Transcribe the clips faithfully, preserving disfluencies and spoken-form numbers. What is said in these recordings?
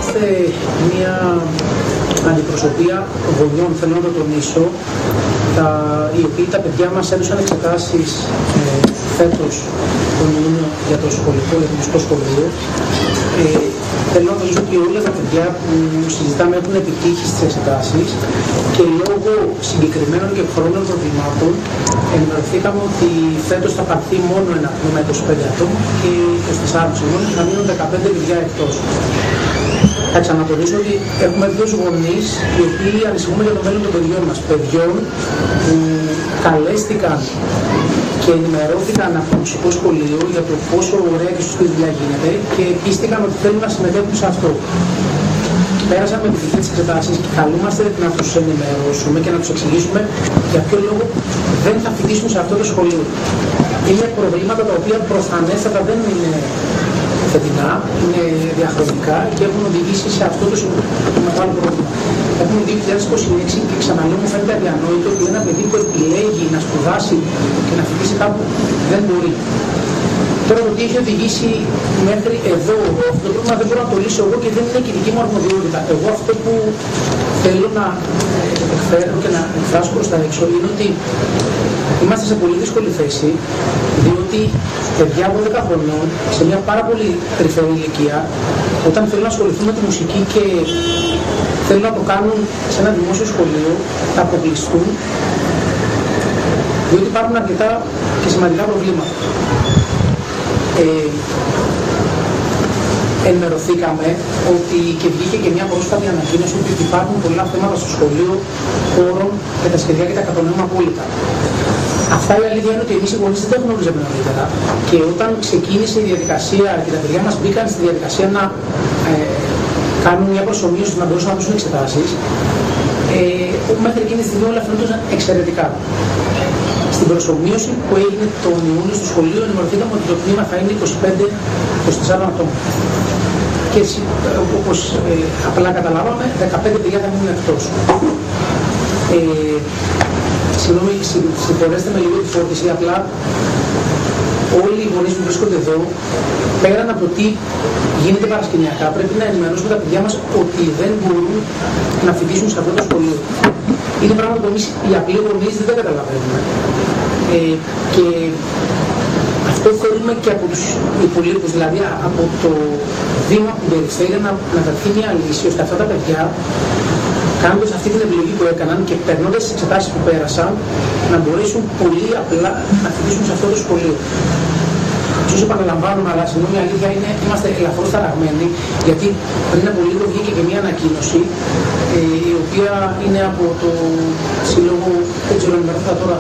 είμαστε μια αντιπροσωπεία γονιών, θέλω να το τονίσω, τα, οι οποίοι τα παιδιά μας έδωσαν εξετάσεις ε, φέτος τον Ιούνιο για το σχολικό, για το μουσικό σχολείο. Ε, θέλω να τονίσω ότι όλα τα παιδιά που συζητάμε έχουν επιτύχει στις εξετάσεις και λόγω συγκεκριμένων και χρόνων προβλημάτων ενημερωθήκαμε ότι φέτος θα πάρθει μόνο ένα τμήμα είκοσι πέντε ατόμων και είκοσι τέσσερα συγγνώμη, θα μείνουν δεκαπέντε παιδιά εκτός. Θα ξανατονίσω ότι έχουμε δύο γονείς οι οποίοι ανησυχούμε για το μέλλον των παιδιών μας. Παιδιών που καλέστηκαν και ενημερώθηκαν από το μουσικό σχολείο για το πόσο ωραία και σωστή δουλειά γίνεται και πίστηκαν ότι θέλουν να συμμετέχουν σε αυτό. Πέρασαν με επιτυχία τις εξετάσεις και καλούμαστε να τους ενημερώσουμε και να τους εξηγήσουμε για ποιο λόγο δεν θα φοιτήσουν σε αυτό το σχολείο. Είναι προβλήματα τα οποία προφανέστατα δεν είναι φετινά, είναι διαχρονικά και έχουν οδηγήσει σε αυτό το, το μεγάλο πρόβλημα. Έχουμε δύο χιλιάδες είκοσι έξι και ξαναλέω μου φαίνεται αδιανόητο ότι ένα παιδί που επιλέγει να σπουδάσει και να φοιτήσει κάπου δεν μπορεί. Τώρα το τι έχει οδηγήσει μέχρι εδώ, αυτό το πρόβλημα δεν μπορώ να το λύσω εγώ και δεν είναι και δική μου αρμοδιότητα. Εγώ αυτό που θέλω να εκφέρω και να εκφράσω προς τα έξω είναι ότι είμαστε σε πολύ δύσκολη θέση, διότι παιδιά δώδεκα χρονών, σε μια πάρα πολύ τρυφερή ηλικία, όταν θέλουν να ασχοληθούν με τη μουσική και θέλουν να το κάνουν σε ένα δημόσιο σχολείο, θα αποκλειστούν, διότι υπάρχουν αρκετά και σημαντικά προβλήματα. Ε, ενημερωθήκαμε ότι και βγήκε και μια πρόσφατη ανακοίνωση ότι υπάρχουν πολλά θέματα στο σχολείο, χώρων και τα σχεδιά και τα κατανοούμε απόλυτα. Αυτά η αλήθεια είναι ότι εμείς οι γονείς δεν τα γνωρίζαμε νωρίτερα και όταν ξεκίνησε η διαδικασία και τα παιδιά μας μπήκαν στη διαδικασία να ε, κάνουν μια προσομοίωση να μπορούσαν να δώσουν εξετάσεις, ε, μέχρι εκείνη τη στιγμή όλα φαίνονταν εξαιρετικά. Στην προσομοίωση που έγινε τον Ιούνιο στο σχολείο ενημερωθήκαμε ότι το τμήμα θα είναι είκοσι πέντε είκοσι τέσσερα ατόμων. Και όπως ε, απλά καταλάβαμε, δεκαπέντε παιδιά θα μείνουν εκτός. Ε, Συγγνώμη, συγχωρέστε με λίγο τη φόρτιση, απλά όλοι οι γονείς που βρίσκονται εδώ, πέραν από το τι γίνεται παρασκηνιακά, πρέπει να ενημερώσουμε τα παιδιά μας ότι δεν μπορούν να φοιτήσουν σε αυτό το σχολείο. Είναι πράγματα που εμείς οι απλοί γονείς δεν τα καταλαβαίνουμε. Ε, και αυτό θέλουμε και από τους υπολείπους, δηλαδή από το βήμα που περιφέρει να, να δοθεί μια λύση, ώστε αυτά τα παιδιά, κάνοντας αυτή την επιλογή που έκαναν και περνώντας τις εξετάσεις που πέρασαν, να μπορέσουν πολύ απλά να φοιτήσουν σε αυτό το σχολείο. Ίσως επαναλαμβάνουμε, αλλά συγγνώμη, η αλήθεια είναι είμαστε ελαφρώς ταραγμένοι, γιατί πριν από λίγο βγήκε και μια ανακοίνωση, ε, η οποία είναι από το Σύλλογο, δεν ξέρω αν είναι τώρα,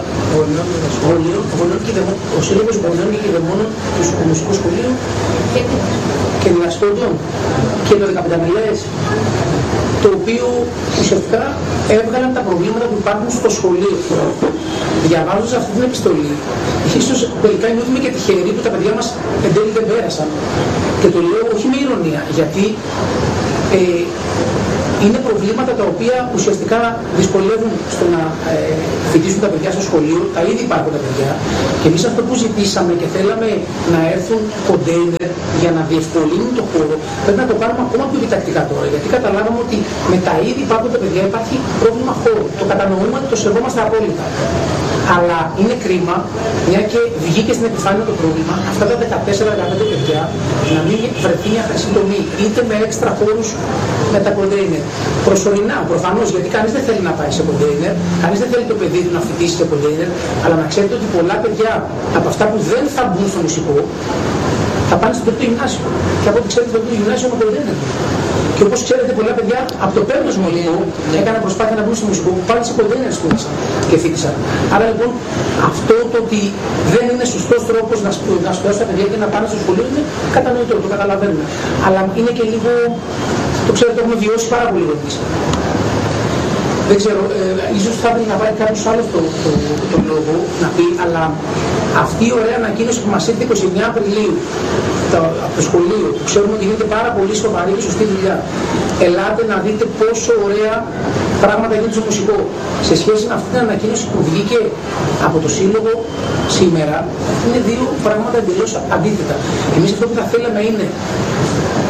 ο Σύλλογος Γονέων και Κηδεμόνων του Μουσικού Σχολείου και Διδασκόντων και το δεκαπενταμελές, το οποίο ουσιαστικά έβγαλαν τα προβλήματα που υπάρχουν στο σχολείο. Διαβάζοντας αυτή την επιστολή, ίσως τελικά νιώθουμε και τυχεροί που τα παιδιά μας εν τέλει δεν πέρασαν. Και το λέω όχι με ηρωνία, γιατί ε, είναι προβλήματα τα οποία ουσιαστικά δυσκολεύουν στο να ε, φοιτήσουν τα παιδιά στο σχολείο, τα ήδη υπάρχοντα παιδιά. Και εμείς αυτό που ζητήσαμε και θέλαμε να έρθουν κοντέινερ για να διευκολύνουν το χώρο, πρέπει να το κάνουμε ακόμα πιο επιτακτικά τώρα. Γιατί καταλάβαμε ότι με τα ήδη υπάρχοντα παιδιά υπάρχει πρόβλημα χώρου. Το κατανοούμε, το σεβόμαστε απόλυτα. Αλλά είναι κρίμα, μια και βγήκε στην επιφάνεια το πρόβλημα, αυτά τα δεκατέσσερα δεκαπέντε παιδιά να μην βρεθεί μια χρυσή τομή, είτε με έξτρα χώρους με τα κοντέινερ. Προσωρινά, προφανώς, γιατί κανείς δεν θέλει να πάει σε κοντέινερ, κανείς δεν θέλει το παιδί του να φοιτήσει σε κοντέινερ, αλλά να ξέρετε ότι πολλά παιδιά από αυτά που δεν θα μπουν στο μουσικό θα πάνε στο τρίτο γυμνάσιο. Και από ό,τι ξέρετε, το τρίτο γυμνάσιο είναι κοντέινερ. Και όπως ξέρετε, πολλά παιδιά από το πέμπτο σχολείο έκαναν προσπάθεια να μπουν στο μουσικό που πάνε σε κοντέινερ σπούδασαν και φοιτήσαν. Άρα λοιπόν, αυτό το ότι δεν είναι σωστός τρόπος να, σπου, να σπουδάσουν τα παιδιά και να πάνε στο σχολείο είναι κατανοητό, το καταλαβαίνουμε. Αλλά είναι και λίγο, το ξέρετε, το έχουμε βιώσει πάρα πολύ γονείς. Δεν ξέρω, ε, ίσως θα έπρεπε να πάει κάποιος άλλος το, το, το, το λόγο να πει, αλλά αυτή η ωραία ανακοίνωση που μας ήρθε είκοσι εννέα Απριλίου το, από το σχολείο, που ξέρουμε ότι γίνεται πάρα πολύ σοβαρή και σωστή δουλειά. Ελάτε να δείτε πόσο ωραία πράγματα γίνεται στο μουσικό. Σε σχέση με αυτή την ανακοίνωση που βγήκε από το Σύλλογο σήμερα, είναι δύο πράγματα εντελώς αντίθετα. Εμείς αυτό που θα θέλαμε είναι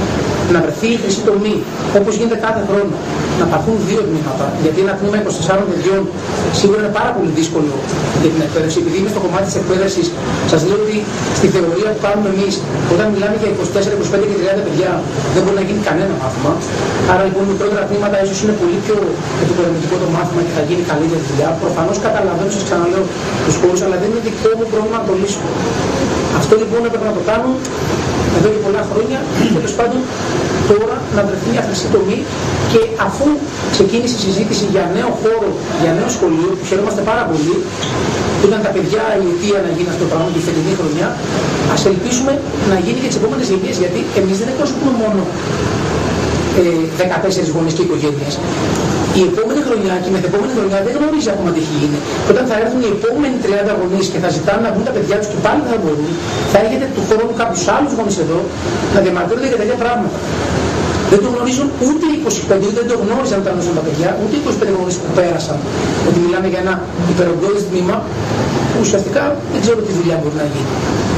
να βρεθεί η χρυσή τομή, όπως γίνεται κάθε χρόνο, να πάρθουν δύο τμήματα, γιατί ένα τμήμα είκοσι τεσσάρων παιδιών σίγουρα είναι πάρα πολύ δύσκολο για την εκπαίδευση. Επειδή είμαι στο κομμάτι της εκπαίδευσης, σας λέω ότι στη θεωρία που κάνουμε εμείς, όταν μιλάμε για είκοσι τέσσερα, είκοσι πέντε και τριάντα παιδιά, δεν μπορεί να γίνει κανένα μάθημα. Άρα λοιπόν μικρότερα τμήματα ίσως είναι πολύ πιο επικοδομητικό το μάθημα και θα γίνει καλύτερη δουλειά. Προφανώς καταλαβαίνω, σας ξαναλέω, τους χώρους, αλλά δεν είναι δικό μου πρόβλημα να το λύσω. Αυτό λοιπόν έπρεπε να το κάνω εδώ και πολλά χρόνια, τέλος πάντων τώρα να βρεθεί μια χρυσή τομή, και αφού ξεκίνησε η συζήτηση για νέο χώρο, για νέο σχολείο, που χαιρόμαστε πάρα πολύ, που ήταν τα παιδιά η αιτία να γίνει αυτό το πράγμα τη φετινή χρονιά, ας ελπίσουμε να γίνει και τις επόμενες γενιές, γιατί εμείς δεν εκπροσωπούμε μόνο ε, δεκατέσσερις γονείς και οικογένειες. Η επόμενη χρονιά και η μεθεπόμενη χρονιά δεν γνωρίζει ακόμα τι έχει γίνει. Και όταν θα έρθουν οι επόμενοι τριάντα γονείς και θα ζητάνε να βγουν τα παιδιά τους και πάλι δεν θα μπορούν, θα έχετε του χρόνου κάποιους άλλους γονείς εδώ να διαμαρτύρονται για τέτοια πράγματα. Δεν το γνωρίζουν ούτε οι είκοσι πέντε, ούτε δεν το γνώριζαν όταν γνώριζαν τα παιδιά, ούτε οι είκοσι πέντε γονείς που πέρασαν. Ότι μιλάμε για ένα υπερογγώδες τμήμα που ουσιαστικά δεν ξέρω τι δουλειά μπορεί να γίνει.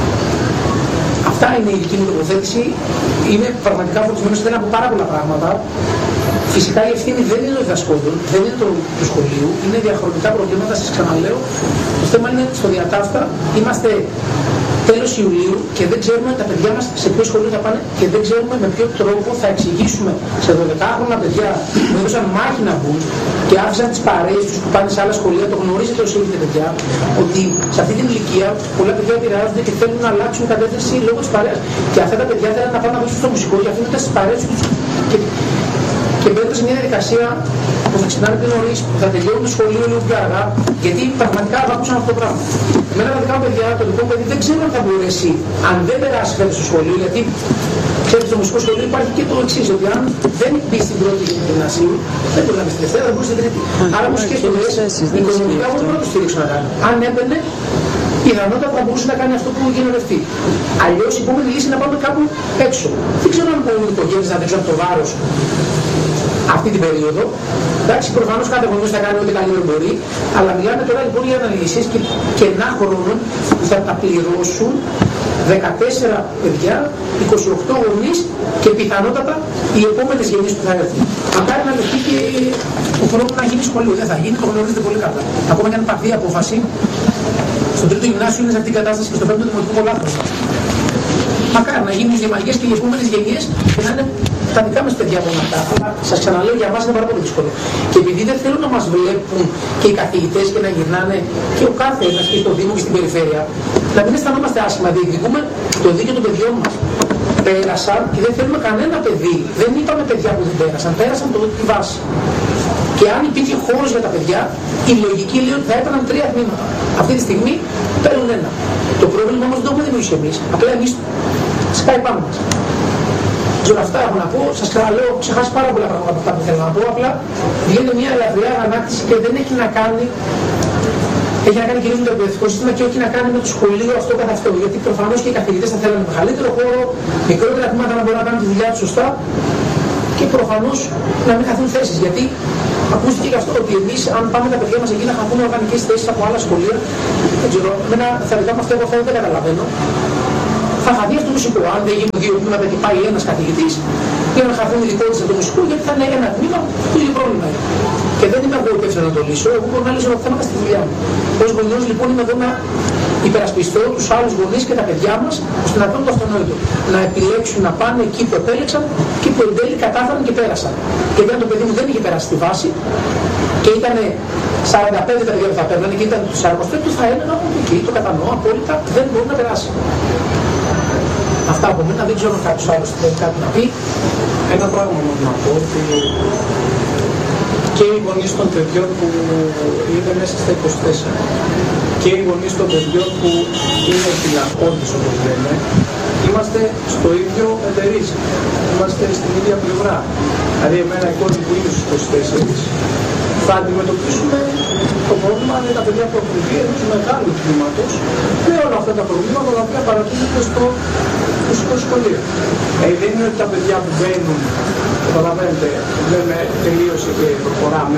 Αυτά είναι η δική μου τοποθέτηση. Είμαι πραγματικά φορτισμένος, θέλω να πω πάρα πολλά πράγματα. Φυσικά η ευθύνη δεν είναι των διδασκόντων, δεν είναι του σχολείου, είναι διαχρονικά προβλήματα, σας ξαναλέω. Το θέμα είναι στο διατάφτα, είμαστε τέλος Ιουλίου και δεν ξέρουμε τα παιδιά μας σε ποιο σχολείο θα πάνε και δεν ξέρουμε με ποιο τρόπο θα εξηγήσουμε σε δωδεκάχρονα παιδιά που έδωσαν μάχη να μπουν και άφησαν τις παρέες τους που πάνε σε άλλα σχολεία, το γνωρίζετε όσοι έχετε παιδιά, ότι σε αυτή την ηλικία πολλά παιδιά επηρεάζονται και θέλουν να αλλάξουν κατεύθυνση λόγω της παρέας. Και αυτά τα παιδιά θέλουν να πάνε να δώσουν στο μουσικό και αφήνοντας τις παρέες τους. Και... και μπαίνοντας σε μια διαδικασία που θα ξεκινάνε πιο νωρίς, που θα τελειώνουν το σχολείο λίγο πιο αργά, γιατί πραγματικά θα ακούσαν αυτό το πράγμα. Εμένα τα δικά μου παιδιά, το δικό παιδί δεν ξέρω αν θα μπορέσει, αν δεν περάσει φέτος στο σχολείο, γιατί ξέρετε στο μουσικό σχολείο υπάρχει και το εξής, ότι αν δεν μπει στην πρώτη γυμνασίου, δεν μπορεί να μπει στην τελευταία, θα μπορεί στην τρίτη. Άρα μου σκέφτομαι, οικονομικά εγώ δεν μπορώ να το στηρίξω να κάνει. Αν έμπαινε, πιθανότατα θα μπορούσε να κάνει αυτό που γίνεται αυτή. Αλλιώς η επόμενη λύση είναι να πάμε κάπου έξω. Δεν ξέρω αν μπορούν οι οικογένειες να δείξουν το βάρος αυτή την περίοδο. Εντάξει, προφανώς κάθε γονιός θα κάνει ό,τι καλύτερο μπορεί, αλλά μιλάμε τώρα λοιπόν για αναλύσεις και κενά χρόνων που θα τα πληρώσουν δεκατέσσερα παιδιά, είκοσι οκτώ γονείς και πιθανότατα οι επόμενες γενιές που θα έρθουν. Μακάρι να λεφτεί και ο χρόνος να γίνει σχολείο. Δεν θα γίνει, το γνωρίζετε πολύ καλά. Ακόμα και αν πάρθει η απόφαση, στο τρίτο γυμνάσιο είναι σε αυτήν την κατάσταση και στο πέμπτο δημοτικό πολλά χρόνια. Μακάρι να γίνουν οι διαμαγές και οι επόμενες γενιές και να είναι τα δικά μας παιδιά μόνο αυτά. Αλλά σας ξαναλέω, για μας είναι πάρα πολύ δύσκολο. Και επειδή δεν θέλουν να μας βλέπουν και οι καθηγητές και να γυρνάνε και ο κάθε ένας και στο Δήμο και στην περιφέρεια, να μην αισθανόμαστε άσχημα, διεκδικούμε το δίκαιο των παιδιών μας. Πέρασαν και δεν θέλουμε κανένα παιδί. Δεν είπαμε παιδιά που δεν πέρασαν, πέρασαν το τη βάση. Και αν υπήρχε χώρος για τα παιδιά, η λογική λέει ότι θα έπαιρναν τρία τμήματα. Αυτή τη στιγμή παίρνουν ένα. Το πρόβλημα όμως δεν το έχουμε δημιουργήσει εμείς. Απλά εμείς σκάει πάνω μας. Ξέρω αυτά έχω να πω. Σας ξαναλέω, έχω ξεχάσει πάρα πολλά πράγματα από αυτά που θέλω να πω. Απλά βγαίνει μια ελαφριά ανάκτηση και δεν έχει να κάνει. Έχει να κάνει κυρίως με το εκπαιδευτικό σύστημα και όχι να κάνει με το σχολείο αυτό καθ' αυτό. Γιατί προφανώς και οι καθηγητές θα θέλουν μεγαλύτερο χώρο, μικρότερα τμήματα να μπορούν να κάνουν τη δουλειά τους σωστά και προφανώς να μην χαθούν θέσεις. Γιατί ακούστηκε και αυτό ότι εμείς, αν πάμε τα παιδιά μας εκεί να χαθούν οργανικές θέσεις από άλλα σχολεία, δεν ξέρω, εμένα θα δικά μου αυτό εγώ δεν καταλαβαίνω. Θα χαθεί αυτό το μουσικό. Αν δεν γίνουν δύο τμήματα και πάει ένας καθηγητής, για να χαθούν οι ειδικότητες από το μουσικό, γιατί θα είναι ένα τμήμα, το ίδιο πρόβλημα είναι. Και δεν είμαι εγώ υπεύθυνο να το λύσω, εγώ μπορώ να λύσω τα θέματα στη δουλειά μου. Ως γονιός λοιπόν είμαι εδώ να υπερασπιστώ τους άλλους γονείς και τα παιδιά μας, ώστε να κάνουν το αυτονόητο. Να επιλέξουν να πάνε εκεί που επέλεξαν και που εν τέλει κατάφεραν και πέρασαν. Και αν το παιδί μου δεν είχε περάσει στη βάση και ήταν σαράντα πέντε τα παιδιά που θα παίρνανε και ήταν του σαράντα πέντε, θα έλεγα ότι το κατανοώ απόλυτα, δεν μπορεί να περάσει. Αυτά από μένα, δεν ξέρω αν κάποιος άλλος θέλει κάτι να πει. Ένα πράγμα μόνο να πω, ότι και οι γονείς των παιδιών που είναι μέσα στα είκοσι τέσσερα και οι γονείς των παιδιών που είναι φυλακώντες, όπως λέμε, είμαστε στο ίδιο εταιρίζι. Είμαστε στην ίδια πλευρά. Δηλαδή, εμένα η κόρη που είναι στους είκοσι τέσσερα θα αντιμετωπίσουμε το πρόβλημα με τα παιδιά που έχουν βγει ενός μεγάλου τμήματος με όλα αυτά τα προβλήματα τα οποία παρατηρούνται στο μουσικό σχολείο. Ε, δεν είναι ότι τα παιδιά που μπαίνουν, καταλαβαίνετε, λέμε τελείωσε και προχωράμε.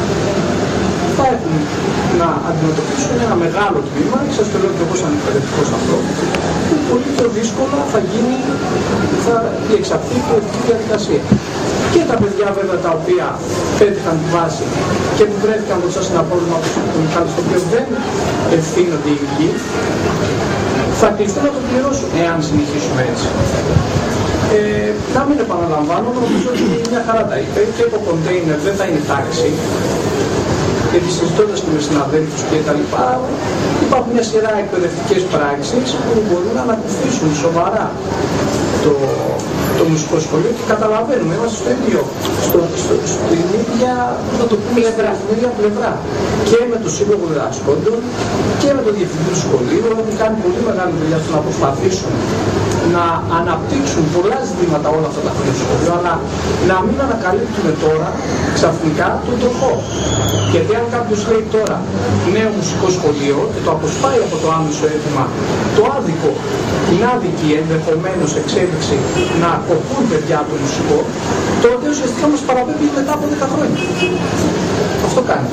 Θα έχουν να αντιμετωπίσουν ένα μεγάλο τμήμα, και σας το λέω και εγώ σαν εκπαιδευτικός ανθρώπους, που πολύ πιο δύσκολα θα γίνει, θα διεξαχθεί η προεκτική διαδικασία. Και τα παιδιά βέβαια τα οποία πέτυχαν τη βάση και που βρέθηκαν μπροστά σε ένα πρόβλημα του Μιχάλη, στο οποίο δεν ευθύνονται οι ειδικοί, θα κληθούν να το πληρώσουν εάν συνεχίσουμε έτσι. Ε, να μην επαναλαμβάνω, νομίζω ότι μια χαρά τα είπε και το κοντέινερ δεν θα είναι τάξη. Γιατί συζητώντας και με συναδέλφους και τα λοιπά, υπάρχουν μια σειρά εκπαιδευτικές πράξεις που μπορούν να ανακουφίσουν σοβαρά το, το μουσικό σχολείο και καταλαβαίνουμε, είμαστε στο ίδιο, στο, στο, στην ίδια, να το πούμε, πλευρά, στην ίδια πλευρά. Και με το Σύλλογο Διδασκόντων και με το Διευθυντή του Σχολείου έχουν κάνει πολύ μεγάλη δουλειά στο να προσπαθήσουν να αναπτύξουν πολλά ζητήματα όλα αυτά τα χρόνια στο σχολείο, αλλά να μην ανακαλύπτουμε τώρα ξαφνικά τον τροχό. Γιατί αν κάποιος λέει τώρα νέο μουσικό σχολείο και το αποσπάει από το άμεσο αίτημα το άδικο, την άδικη ενδεχομένως εξέλιξη να κοπούν παιδιά από το μουσικό, τότε ουσιαστικά μας παραπέμπει μετά από δέκα χρόνια. Αυτό κάνει.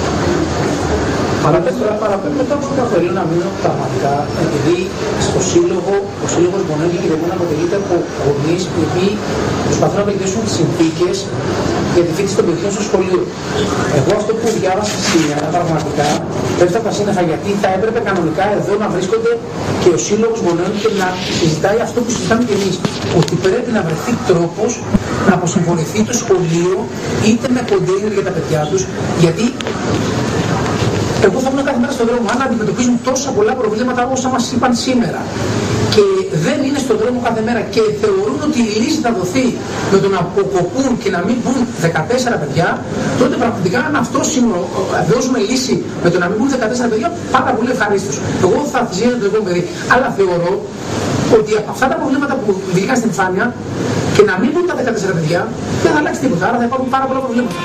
Παραπέμπει μετά από δέκα χρόνια να μείνω πραγματικά, επειδή στο σύλλογο, ο σύλλογος Γονέων και Κυδεμόνων αποτελείται από γονείς οι οποίοι προσπαθούν να βελτιώσουν τις συνθήκες για τη φύση των παιδιών στο σχολείο. Εγώ αυτό που διάβασα σήμερα πραγματικά πέφτει από τα σύννεφα, γιατί θα έπρεπε κανονικά εδώ να βρίσκονται και ο σύλλογος Γονέων και να συζητάει αυτό που συζητάμε και εμείς. Ότι πρέπει να βρεθεί τρόπος να αποσυμφορηθεί το σχολείο είτε με κοντέινερ για τα παιδιά τους, γιατί εγώ θα ήμουν κάθε μέρα στον δρόμο, αν αντιμετωπίζουν τόσα πολλά προβλήματα όσα μας είπαν σήμερα και δεν είναι στον δρόμο κάθε μέρα και θεωρούν ότι η λύση θα δοθεί με το να αποκοπούν και να μην μπουν δεκατέσσερα παιδιά, τότε πραγματικά αν αυτό δώσουμε λύση με το να μην μπουν δεκατέσσερα παιδιά, πάρα πολύ ευχαρίστως. Εγώ θα θυσιάζω το επόμενο παιδί, αλλά θεωρώ ότι από αυτά τα προβλήματα που βγήκαν στην φάνεια και να μην μπουν τα δεκατέσσερα παιδιά, δεν θα αλλάξει τίποτα, άρα θα υπάρχουν πάρα πολλά προβλήματα.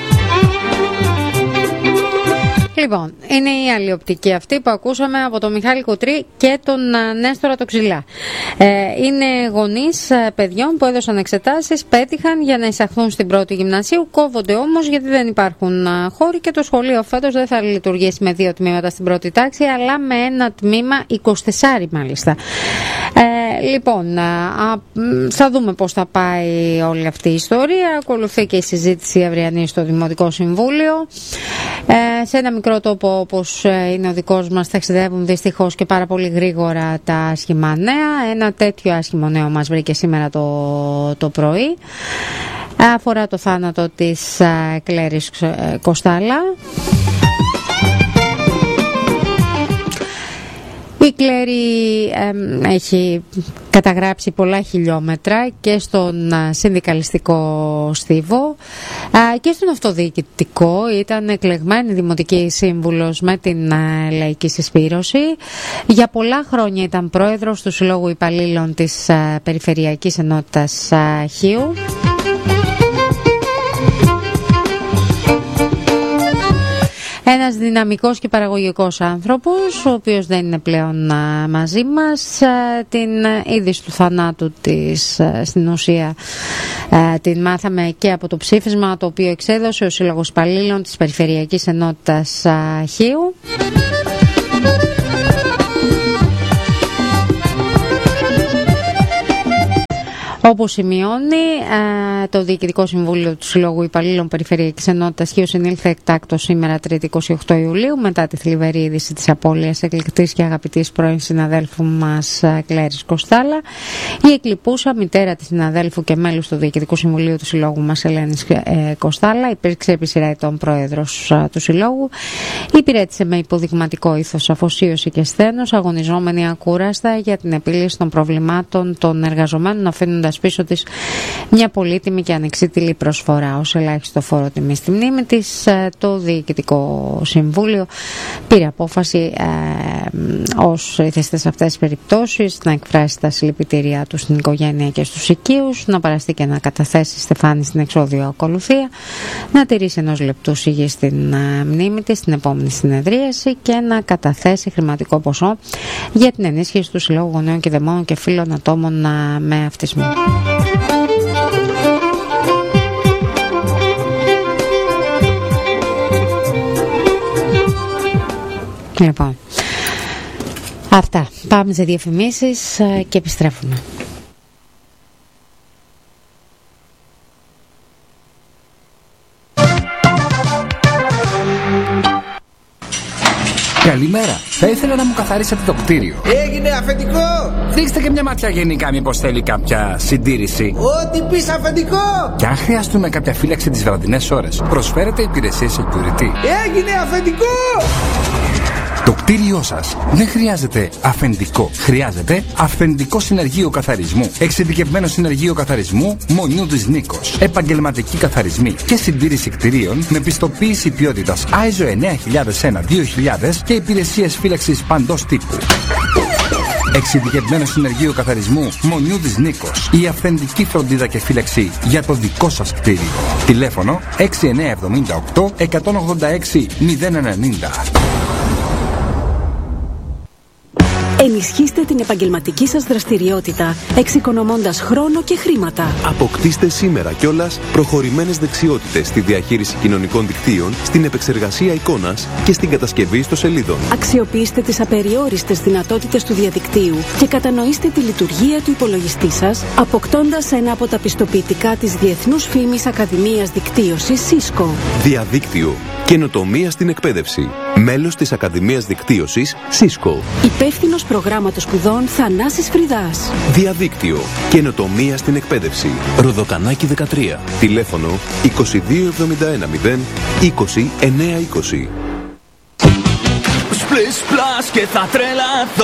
Λοιπόν, είναι η άλλη οπτική αυτή που ακούσαμε από τον Μιχάλη Κουτρή και τον Νέστορα Τοξιλά. Ε, είναι γονείς παιδιών που έδωσαν εξετάσεις, πέτυχαν για να εισαχθούν στην πρώτη γυμνασίου, κόβονται όμως γιατί δεν υπάρχουν χώροι και το σχολείο φέτος δεν θα λειτουργήσει με δύο τμήματα στην πρώτη τάξη, αλλά με ένα τμήμα είκοσι τέσσερα μάλιστα. Ε, λοιπόν, α, θα δούμε πώς θα πάει όλη αυτή η ιστορία. Ακολουθεί και η συζήτηση αυριανή στο Δημοτικό Συμβούλιο. Ε, σε ένα μικρό τόπο όπως είναι ο δικός μας ταξιδεύουν δυστυχώς και πάρα πολύ γρήγορα τα άσχημα νέα. Ένα τέτοιο άσχημο νέο μας βρήκε σήμερα το, το πρωί. Αφορά το θάνατο της Κλέρης Κοστάλα. Η Κλέρη ε, έχει καταγράψει πολλά χιλιόμετρα και στον α, συνδικαλιστικό στίβο α, και στον αυτοδιοικητικό. Ήταν εκλεγμένη δημοτική σύμβουλος με την α, λαϊκή συσπήρωση. Για πολλά χρόνια ήταν πρόεδρος του Συλλόγου Υπαλλήλων της α, Περιφερειακής Ενότητας α, Χίου. Ένας δυναμικός και παραγωγικός άνθρωπος, ο οποίος δεν είναι πλέον α, μαζί μας. Α, την είδηση του θανάτου της α, στην ουσία α, την μάθαμε και από το ψήφισμα το οποίο εξέδωσε ο Σύλλογος Υπαλλήλων της Περιφερειακής Ενότητας α, Χίου. Όπως σημειώνει το Διοικητικό Συμβούλιο του Συλλόγου Υπαλλήλων Περιφερειακής Ενότητας Χίου, συνήλθε εκτάκτως σήμερα Τρίτη είκοσι οκτώ Ιουλίου μετά τη θλιβερή είδηση της απώλειας εκλεκτής και αγαπητής πρώην συναδέλφου μας Κλέρης Κοστάλα. Η εκλειπούσα μητέρα της συναδέλφου και μέλους του Διοικητικού Συμβουλίου του Συλλόγου μας Ελένης Κοστάλα υπήρξε επί σειρά ετών πρόεδρος του Συλλόγου. Υπηρέτησε με υποδειγματικό ήθος, αφοσίωση και σθένος, αγωνιζόμενη ακούραστα για την επίλυση των προβλημάτων των εργαζομένων, αφήνοντας πίσω της μια πολύτιμη και ανεξίτηλη προσφορά. Ως ελάχιστο φόρο τιμή στη μνήμη της, το Διοικητικό Συμβούλιο πήρε απόφαση ε, ως ήθεστε σε αυτές τις περιπτώσεις να εκφράσει τα συλληπιτήριά του στην οικογένεια και στους οικείους, να παραστεί και να καταθέσει στεφάνι στην εξώδιο ακολουθία, να τηρήσει ενός λεπτού σιγή στην ε, μνήμη της στην επόμενη συνεδρίαση και να καταθέσει χρηματικό ποσό για την ενίσχυση του Συλλόγου Γονέων και Δαιμόνων και Φίλων Ατόμων ε, με αυτισμό. Λοιπόν, αυτά Πάμε σε διαφημίσεις και επιστρέφουμε. Καλημέρα. Θα ήθελα να μου καθαρίσετε το κτίριο. Έγινε αφεντικό! Ρίξτε και μια ματιά γενικά, μήπως θέλει κάποια συντήρηση. Ό,τι πεις αφεντικό! Και αν χρειαστούμε κάποια φύλαξη τις βραδινές ώρες, προσφέρετε υπηρεσίες security. Έγινε αφεντικό! Το κτίριό σας δεν χρειάζεται αφεντικό. Χρειάζεται αυθεντικό συνεργείο καθαρισμού. Εξειδικευμένο συνεργείο καθαρισμού Μονιού της Νίκος. Επαγγελματικοί καθαρισμοί και συντήρηση κτιρίων με πιστοποίηση ποιότητας άι ες ο εννιά χιλιάδες ένα δύο χιλιάδες και υπηρεσίες φύλαξης παντός τύπου. Εξειδικευμένο συνεργείο καθαρισμού Μονιού της Νίκος. Η αυθεντική φροντίδα και φύλαξη για το δικό σας κτίριο. Τηλέφωνο έξι εννιά εβδομήντα οκτώ εκατόν ογδόντα έξι μηδέν ενενήντα. Ενισχύστε την επαγγελματική σας δραστηριότητα, εξοικονομώντας χρόνο και χρήματα. Αποκτήστε σήμερα κιόλας προχωρημένες δεξιότητες στη διαχείριση κοινωνικών δικτύων, στην επεξεργασία εικόνας και στην κατασκευή ιστοσελίδων. Αξιοποιήστε τις απεριόριστες δυνατότητες του διαδικτύου και κατανοήστε τη λειτουργία του υπολογιστή σας, αποκτώντας ένα από τα πιστοποιητικά της Διεθνούς Φήμης Ακαδημίας Δικτύωσης Cisco. Διαδίκτυο. Καινοτομία στην εκπαίδευση. Μέλος της Ακαδημίας Δικτύωσης Cisco. Υπεύθυνος προγράμματος σπουδών Θανάσης Φρυδάς. Διαδίκτυο. Καινοτομία στην εκπαίδευση. Ροδοκανάκι δεκατρία. Τηλέφωνο είκοσι δύο εβδομήντα ένα μηδέν είκοσι εννιακόσια είκοσι. Splish splash και θα τρελαθώ.